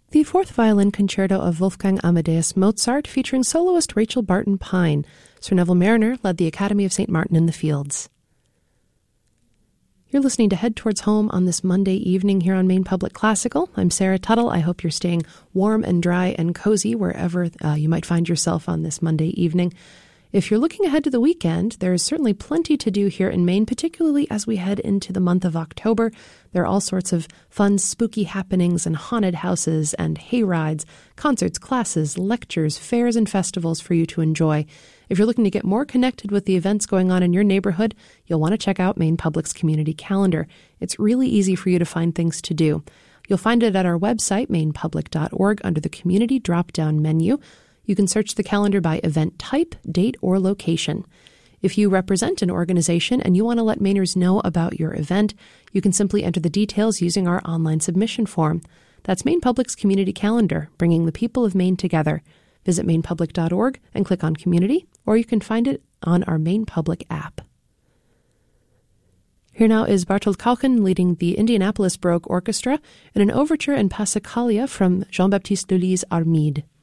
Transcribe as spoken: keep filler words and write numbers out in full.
The fourth violin concerto of Wolfgang Amadeus Mozart featuring soloist Rachel Barton Pine. Sir Neville Marriner led the Academy of Saint Martin in the Fields. You're listening to Head Towards Home on this Monday evening here on Maine Public Classical. I'm Sarah Tuttle. I hope you're staying warm and dry and cozy wherever uh, you might find yourself on this Monday evening. If you're looking ahead to the weekend, there is certainly plenty to do here in Maine, particularly as we head into the month of October. There are all sorts of fun, spooky happenings and haunted houses and hayrides, concerts, classes, lectures, fairs, and festivals for you to enjoy. If you're looking to get more connected with the events going on in your neighborhood, you'll want to check out Maine Public's community calendar. It's really easy for you to find things to do. You'll find it at our website, maine public dot org, under the community drop-down menu. You can search the calendar by event type, date, or location. If you represent an organization and you want to let Mainers know about your event, you can simply enter the details using our online submission form. That's Maine Public's community calendar, bringing the people of Maine together. Visit maine public dot org and click on Community, or you can find it on our Maine Public app. Here now is Bartold Kauken leading the Indianapolis Baroque Orchestra in an overture in Passacaglia from Jean-Baptiste Lully's Armide.